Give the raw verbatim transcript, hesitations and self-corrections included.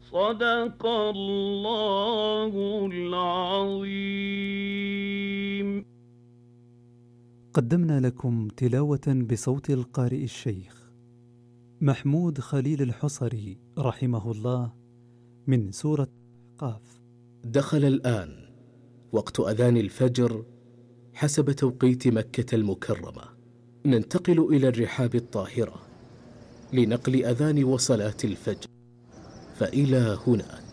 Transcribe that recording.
صدق الله العظيم. قدمنا لكم تلاوة بصوت القارئ الشيخ محمود خليل الحصري رحمه الله من سورة قاف. دخل الآن وقت أذان الفجر حسب توقيت مكة المكرمة. ننتقل إلى الرحاب الطاهرة لنقل أذان وصلاة الفجر، فإلى هناك.